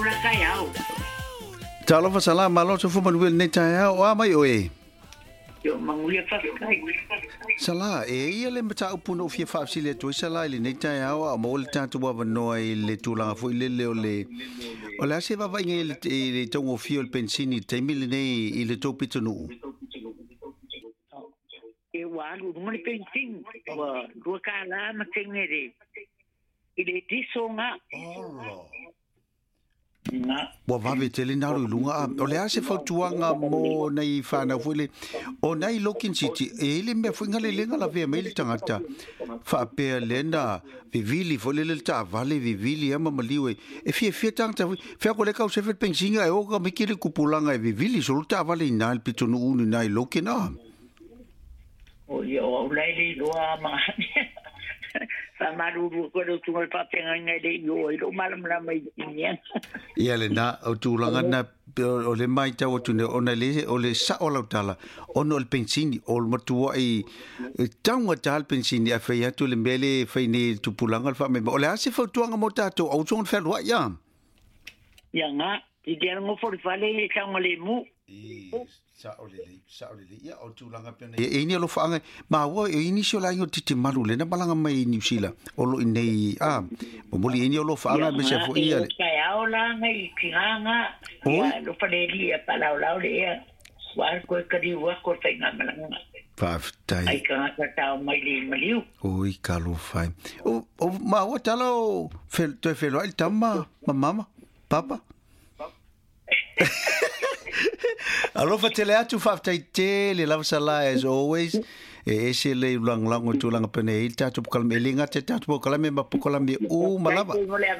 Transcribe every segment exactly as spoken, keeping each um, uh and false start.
Talo fa sala malo so fu manuel ne taia o mai oe. Yo manguia fa kai. Sala e ia le mata upuno fia fa sile to sala ile ne taia o mo le tatu wa no ile tula fu ile le ole. O la se va va nge le tongo fio le pensini te mil ne ile to pitunu. E wa lu mo le pensini wa ru ka la ma tengere. Ile tisonga. Oh. Wa va vetele na ru lunga o le ase fautuanga mo nei fana fule o nei lokin city e le me funga le lenga la ve mail tangata fa pe lenda vivili fole le ta vale vivili ama maliwe e fie fie tangata fe ko le ka se fe pensinga e o ka me kile kupulanga e vivili so ta vale na il pitonu unu nei lokin na o yo lai le lo ma Samaru ko do tungal papenga ngade yo ilo malam la mai inian ia le na o tulanga na o le mai ta o tune ona le o le sa o la tala ono le pensini o le matua i tanga tal pensini a fe ya tu le mele fe ni tu pulanga fa me o le ase fa tuanga mo tato o son fer wa ya ya nga i dia ngo for fale tanga le mu sa o le sa o le ia o tulanga pena e ni lo fanga ma wo e inisio la yo titi malu le na balanga mai New Zealand o lo nei a mo moli ni lo fanga me se fo ia le ka ya ola ngai kihanga ya lo fale ia pala ola le ia wa ko ka di wa ko tai na malanga pa tai ai ka ka ta mai le maliu oi ka lo fai o o ma wo talo fel te fel il tama mama papa Alo fatele atu faftai le lava sala as always e ese le lang lang o tu lang pene il tatu kalme linga te tatu kalme ma kalme u malava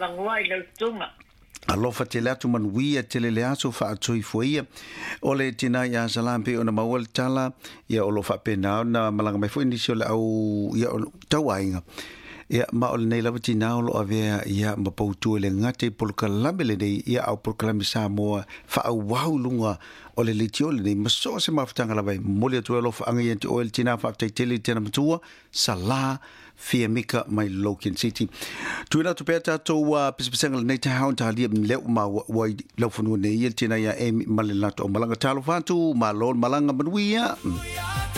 Alo fatele atu man wia tele le aso fa atu foia ole tina ya salampe ona mawal tala ya olo fa pena na malanga mai fo indisio le au ya tawainga ia ma o nei lava tina o lo avea ia ma pautu le ngate polkalame le nei ia au polkalame Samoa fa au wau lunga o le litio le nei maso se maftanga lava mole tu lo fa anga yente o le tina fa tele tena matua sala fia mika mai Logan City tuina tu peta to wa pispisanga le nei ta haun ta lia le ma wa lo funu nei tina ia e malelato malanga talo fatu ma lon malanga manuia